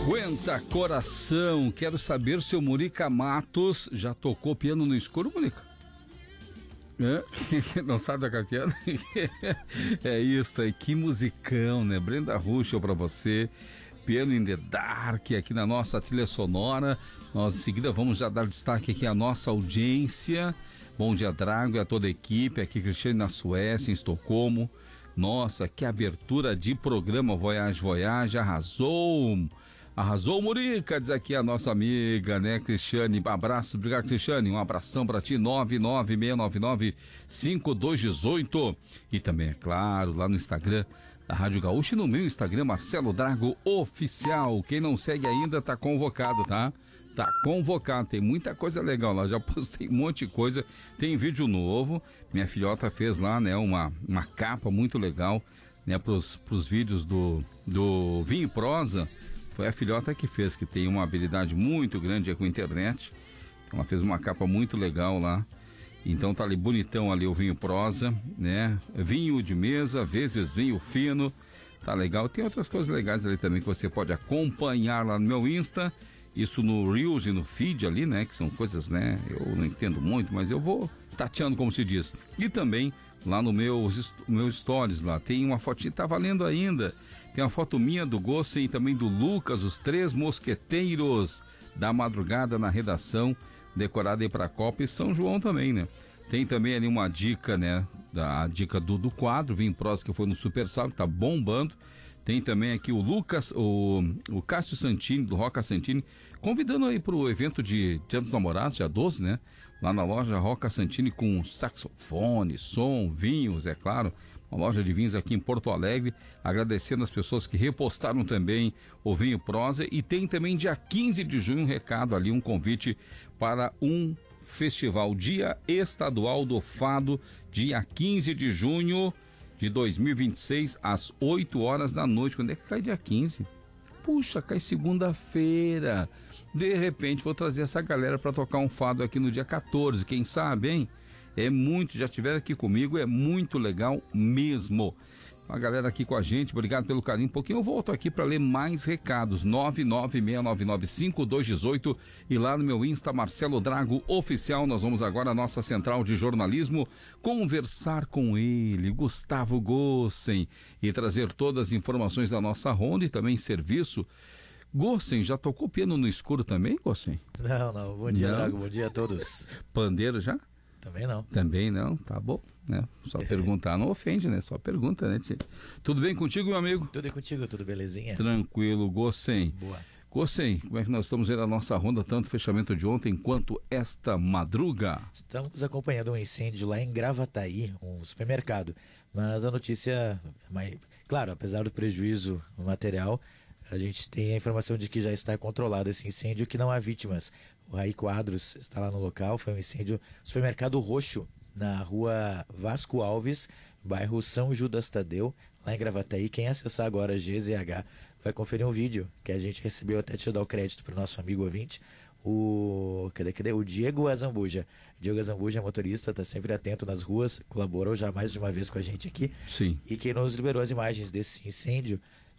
Aguenta coração, quero saber se o Murica Matos já tocou piano no escuro, Murica? Não sabe tocar piano? É isso aí, que musicão, né? Brenda Ruschel pra você, Piano in the Dark, aqui na nossa trilha sonora. Nós em seguida vamos já dar destaque aqui à nossa audiência. Bom dia, Drago, e a toda a equipe, aqui Cristiane na Suécia, em Estocolmo. Nossa, que abertura de programa, Voyage, Voyage, arrasou! Arrasou, Murica, diz aqui a nossa amiga, né, Cristiane. Abraço, obrigado, Cristiane. Um abração pra ti, 996995218. E também, é claro, lá no Instagram da Rádio Gaúcha e no meu Instagram, Marcelo Drago Oficial. Quem não segue ainda tá convocado, tá? Tá convocado, tem muita coisa legal lá, já postei um monte de coisa, tem vídeo novo, minha filhota fez lá, né, uma capa muito legal, né, pros vídeos do Vinho e Prosa. Foi a filhota que fez, que tem uma habilidade muito grande com a internet. Ela fez uma capa muito legal lá. Então tá ali bonitão ali o Vinho Prosa, né? Vinho de mesa, vezes vinho fino. Tá legal. Tem outras coisas legais ali também que você pode acompanhar lá no meu Insta. Isso no Reels e no Feed ali, né? Que são coisas, né? Eu não entendo muito, mas eu vou tateando, como se diz. E também lá no meu stories lá, tem uma fotinha, tá valendo ainda. Tem uma foto minha, do Gossen e também do Lucas, os 3 mosqueteiros da madrugada na redação, decorada aí pra Copa e São João também, né? Tem também ali uma dica, né? A dica do quadro, Vinho Prosa, que foi no Super Sábado, tá bombando. Tem também aqui o Lucas, o Cássio Santini, do Roca Santini, convidando aí pro evento de Dia dos Namorados, dia 12, né? Lá na loja Roca Santini, com saxofone, som, vinhos, é claro. Uma loja de vinhos aqui em Porto Alegre. Agradecendo as pessoas que repostaram também o Vinho Prosa. E tem também dia 15 de junho um recado ali, um convite para um festival, Dia Estadual do Fado, dia 15 de junho de 2026, às 8 horas da noite. Quando é que cai dia 15? Puxa, cai segunda-feira. De repente vou trazer essa galera para tocar um fado aqui no dia 14, quem sabe, hein? É muito, já estiveram aqui comigo, é muito legal mesmo. A galera aqui com a gente, obrigado pelo carinho. Um pouquinho eu volto aqui para ler mais recados, 996995218 e lá no meu Insta, Marcelo Drago Oficial. Nós vamos agora à nossa central de jornalismo conversar com ele, Gustavo Gossen, e trazer todas as informações da nossa ronda e também serviço. Gossen, já tocou piano no escuro também, Gossen? Não, bom dia, Drago, bom dia a todos. Pandeiro já? Também não. Também não, tá bom, né? Só perguntar não ofende, né? Só pergunta, né, tia? Tudo bem contigo, meu amigo? Tudo contigo, tudo belezinha? Tranquilo, Gossen. Boa. Gossen, como é que nós estamos vendo a nossa ronda, tanto fechamento de ontem quanto esta madruga? Estamos acompanhando um incêndio lá em Gravataí, um supermercado. Mas a notícia, claro, apesar do prejuízo material, a gente tem a informação de que já está controlado esse incêndio, que não há vítimas. O Raí Quadros está lá no local, foi um incêndio Supermercado Roxo, na rua Vasco Alves, bairro São Judas Tadeu, lá em Gravataí. Quem acessar agora GZH vai conferir um vídeo que a gente recebeu, até te dar o crédito para o nosso amigo ouvinte, o Diego Azambuja. Diego Azambuja é motorista, está sempre atento nas ruas, colaborou já mais de uma vez com a gente aqui. Sim. E que nos liberou as imagens desse incêndio,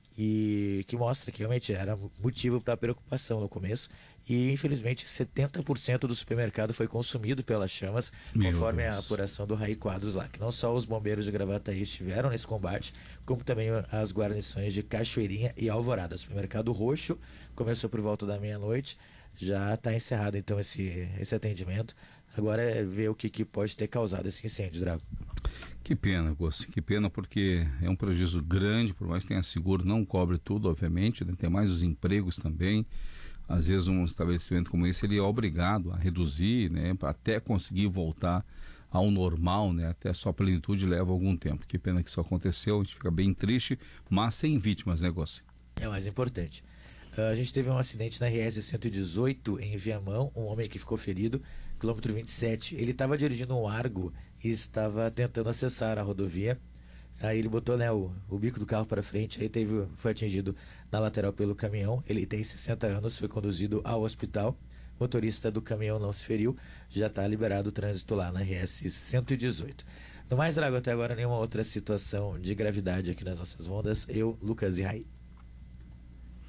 e que mostra que realmente era motivo para preocupação no começo, e infelizmente 70% do supermercado foi consumido pelas chamas, conforme a apuração do Raí Quadros lá, que não só os bombeiros de Gravataí estiveram nesse combate, como também as guarnições de Cachoeirinha e Alvorada. O Supermercado Roxo começou por volta da meia-noite, já está encerrado então esse atendimento. Agora é ver o que pode ter causado esse incêndio, Drago. Que pena, Gosto, que pena, porque é um prejuízo grande, por mais que tenha seguro, não cobre tudo, obviamente, né? Tem mais os empregos também. Às vezes um estabelecimento como esse, ele é obrigado a reduzir, né, para até conseguir voltar ao normal, né, até sua plenitude leva algum tempo. Que pena que isso aconteceu, a gente fica bem triste, mas sem vítimas, né, Gosto? É o mais importante. A gente teve um acidente na RS-118 em Viamão, um homem que ficou ferido, quilômetro 27. Ele estava dirigindo um Argo e estava tentando acessar a rodovia. Aí ele botou, né, o bico do carro para frente, aí foi atingido na lateral pelo caminhão. Ele tem 60 anos, foi conduzido ao hospital. O motorista do caminhão não se feriu, já está liberado o trânsito lá na RS-118. No mais, Drago, até agora nenhuma outra situação de gravidade aqui nas nossas rondas. Eu, Lucas e Raí.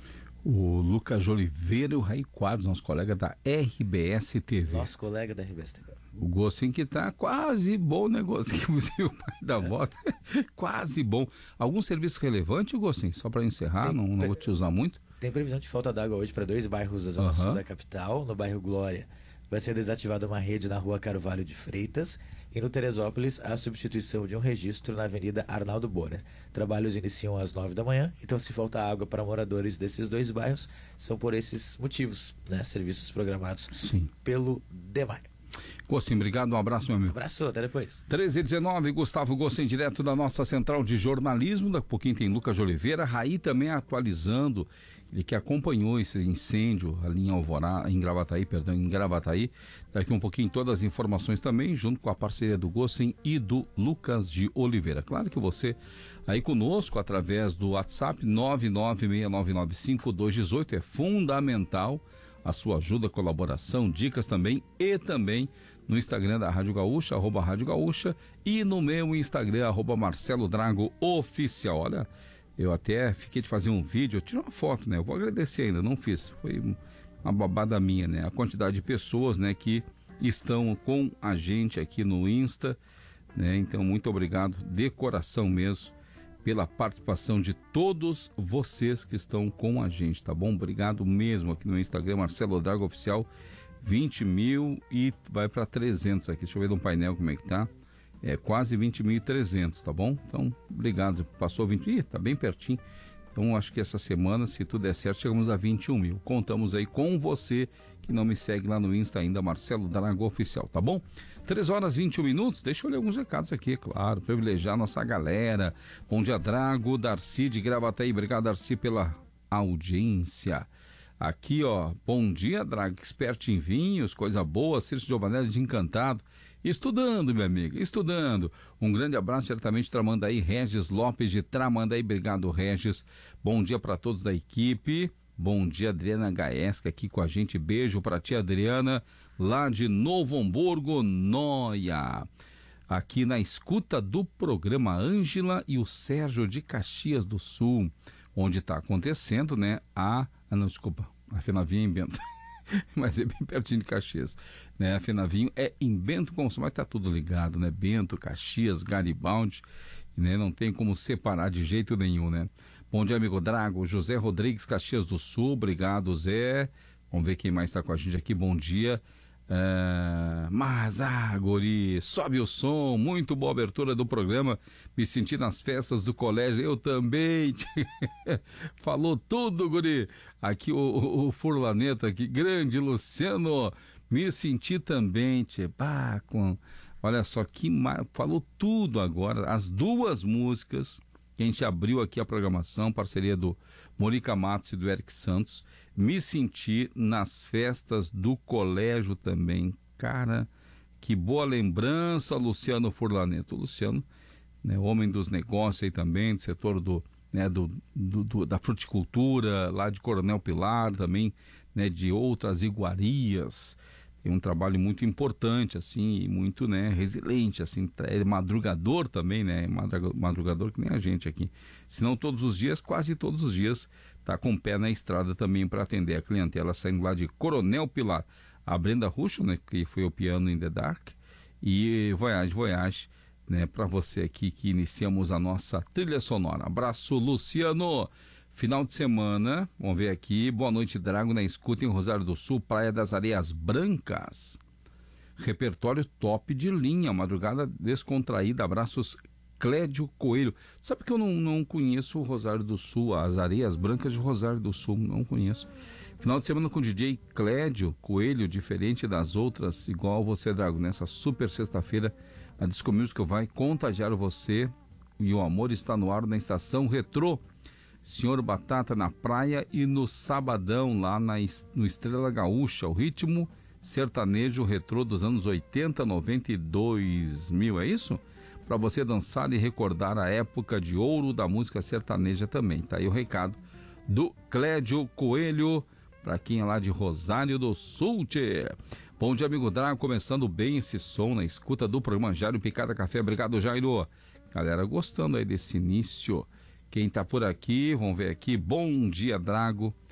O Lucas de Oliveira e o Raí Quadros, nosso colega da RBS TV. Nosso colega da RBS TV. O Gossin que tá quase bom, né, Gossin? Que você é o pai da moto. Quase bom. Algum serviço relevante, Gossin? Só para encerrar, não vou te usar muito. Tem previsão de falta d'água hoje para 2 bairros da zona sul da capital. No bairro Glória vai ser desativada uma rede na rua Carvalho de Freitas. E no Teresópolis, a substituição de um registro na Avenida Arnaldo Borer. Trabalhos iniciam às 9 da manhã, então se falta água para moradores desses 2 bairros, são por esses motivos, né? Serviços programados pelo DEMAI. Gossin, obrigado, um abraço, meu amigo. Um abraço, até depois. 13h19, Gustavo Gossin, direto da nossa central de jornalismo. Daqui a pouquinho tem Lucas de Oliveira, Raí também atualizando, ele que acompanhou esse incêndio ali em Gravataí. Daqui um pouquinho todas as informações também, junto com a parceria do Gossin e do Lucas de Oliveira. Claro que você aí conosco, através do WhatsApp 996995218, é fundamental a sua ajuda, colaboração, dicas também, e também no Instagram da Rádio Gaúcha, @Rádio Gaúcha, e no meu Instagram, @Marcelo Drago Oficial. Olha, eu até fiquei de fazer um vídeo, eu tirei uma foto, né? Eu vou agradecer ainda, não fiz, foi uma babada minha, né? A quantidade de pessoas, né, que estão com a gente aqui no Insta, né? Então, muito obrigado, de coração mesmo, pela participação de todos vocês que estão com a gente, tá bom? Obrigado mesmo aqui no Instagram, Marcelo Drago Oficial, 20 mil e vai para 300 aqui. Deixa eu ver no painel como é que tá. É quase 20.300, tá bom? Então, obrigado. Passou 20, tá bem pertinho. Então, acho que essa semana, se tudo der certo, chegamos a 21 mil. Contamos aí com você que não me segue lá no Insta ainda, Marcelo Drago Oficial, tá bom? 3h21. Deixa eu ler alguns recados aqui, claro, privilegiar a nossa galera. Bom dia, Drago, Darcy de Gravataí. Obrigado, Darcy, pela audiência. Aqui, ó, bom dia, Drago, expert em vinhos, coisa boa, Círcio Giovanelli de Encantado. Estudando, minha amiga, estudando. Um grande abraço diretamente de Tramandaí, Regis Lopes de Tramandaí. Obrigado, Regis. Bom dia para todos da equipe. Bom dia, Adriana Gaesca aqui com a gente. Beijo para tia Adriana, lá de Novo Hamburgo, Noia. Aqui na escuta do programa Ângela e o Sérgio de Caxias do Sul, onde está acontecendo, né, a Fenavinho em Bento. Mas é bem pertinho de Caxias, né? A Fenavinho é em Bento Gonçalves, mas tá tudo ligado, né? Bento, Caxias, Garibaldi, né? Não tem como separar de jeito nenhum, né? Bom dia, amigo Drago, José Rodrigues, Caxias do Sul, obrigado, Zé. Vamos ver quem mais está com a gente aqui, bom dia. Guri, sobe o som, muito boa abertura do programa, me senti nas festas do colégio, eu também. Falou tudo, Guri. Aqui o Furlaneta, aqui, grande Luciano, me senti também, olha só, falou tudo agora, as 2 músicas que a gente abriu aqui a programação, parceria do Morica Matos e do Eric Santos. Me senti nas festas do colégio também. Cara, que boa lembrança, Luciano Furlaneto. O Luciano, né, homem dos negócios aí também, do setor da fruticultura, lá de Coronel Pilar também, né, de outras iguarias. Tem um trabalho muito importante, assim, e muito, né, resiliente, assim, é madrugador também, né, madrugador que nem a gente aqui. Se não todos os dias, quase todos os dias, tá com o pé na estrada também para atender a clientela, saindo lá de Coronel Pilar. A Brenda Russo, né, que foi o Piano in the Dark, e Voyage, né, para você aqui que iniciamos a nossa trilha sonora. Abraço, Luciano! Final de semana, vamos ver aqui, boa noite, Drago, na escuta em Rosário do Sul, Praia das Areias Brancas. Repertório top de linha, madrugada descontraída, abraços, Clédio Coelho. Sabe que eu não conheço o Rosário do Sul, as Areias Brancas de Rosário do Sul, não conheço. Final de semana com o DJ Clédio Coelho, diferente das outras, igual você, Drago, nessa super sexta-feira, a Disco Music vai contagiar você e o amor está no ar na Estação Retrô. Senhor Batata na praia e no sabadão lá no Estrela Gaúcha, o ritmo sertanejo retrô dos anos 80, 90 e 2000, é isso? Para você dançar e recordar a época de ouro da música sertaneja também. Tá aí o recado do Clédio Coelho, para quem é lá de Rosário do Sul. Bom dia, amigo Drago, começando bem esse som na escuta do programa Jairo Picada Café. Obrigado, Jairo. Galera, gostando aí desse início. Quem tá por aqui, vamos ver aqui. Bom dia, Drago.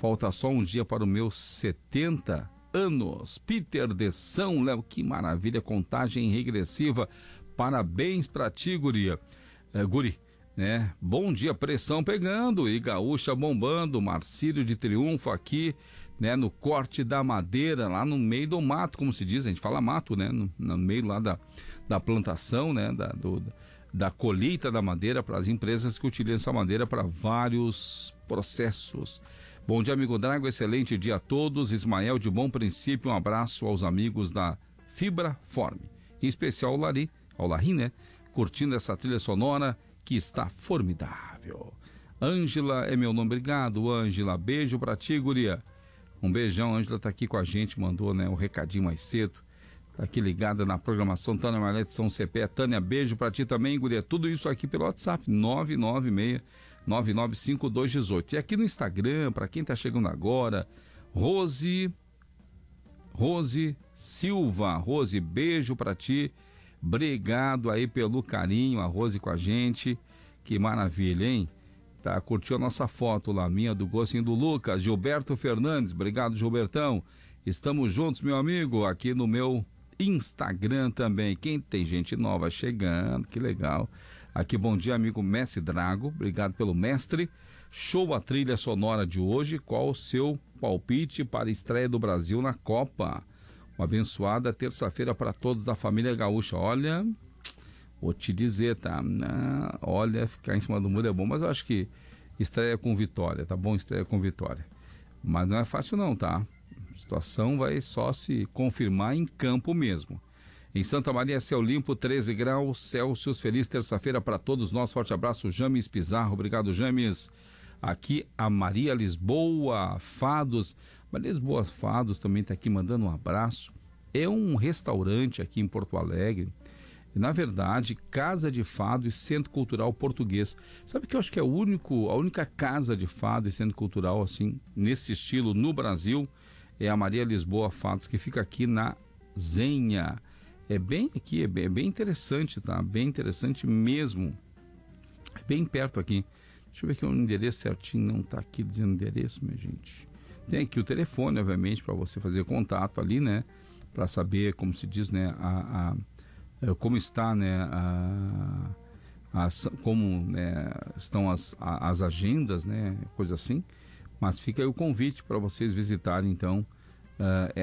Falta só um dia para o meu 70 anos. Peter de São Léo, que maravilha, contagem regressiva. Parabéns pra ti, guria. Guri, né? Bom dia, pressão pegando e gaúcha bombando. Marcílio de Triunfo aqui, né? No corte da madeira, lá no meio do mato, como se diz, a gente fala mato, né? No meio lá da plantação, né? Da colheita da madeira para as empresas que utilizam essa madeira para vários processos. Bom dia, amigo Drago, excelente dia a todos. Ismael de Bom Princípio, um abraço aos amigos da Fibra Form, em especial ao Larry, né? Curtindo essa trilha sonora que está formidável. Ângela é meu nome, obrigado, Ângela. Beijo pra ti, guria. Um beijão, Ângela tá aqui com a gente, mandou, né, um recadinho mais cedo. Tá aqui ligada na programação. Tânia Marlete São Cepé. Tânia, beijo pra ti também, guria. Tudo isso aqui pelo WhatsApp, 996-995218. E aqui no Instagram, pra quem tá chegando agora, Rose Silva. Rose, beijo pra ti. Obrigado aí pelo carinho, a Rose com a gente. Que maravilha, hein? Tá, curtiu a nossa foto lá, minha, do Gostinho do Lucas. Gilberto Fernandes, obrigado, Gilbertão. Estamos juntos, meu amigo, aqui no meu Instagram também. Quem tem gente nova chegando, que legal. Aqui, bom dia, amigo Mestre Drago. Obrigado pelo mestre. Show a trilha sonora de hoje. Qual o seu palpite para a estreia do Brasil na Copa? Uma abençoada terça-feira para todos da família gaúcha. Olha, vou te dizer, tá? Olha, ficar em cima do muro é bom, mas eu acho que estreia com vitória, tá bom? Estreia com vitória. Mas não é fácil não, tá? A situação vai só se confirmar em campo mesmo. Em Santa Maria, céu limpo, 13 graus Celsius. Feliz terça-feira para todos nós. Forte abraço, James Pizarro. Obrigado, James. Aqui a Maria Lisboa Fados. Maria Lisboa Fados também está aqui mandando um abraço. É um restaurante aqui em Porto Alegre. Na verdade, Casa de Fado e Centro Cultural Português. Sabe que eu acho que é a única casa de fado e centro cultural assim, nesse estilo no Brasil, é a Maria Lisboa Fados, que fica aqui na Zenha. É bem aqui, é bem interessante, tá? Bem interessante mesmo. É bem perto aqui. Deixa eu ver aqui o endereço certinho, não está aqui dizendo endereço, minha gente. Tem aqui o telefone, obviamente, para você fazer contato ali, né? Para saber, como se diz, né? Como está, né? Como, né, estão as agendas, né? Coisa assim. Mas fica aí o convite para vocês visitarem, então,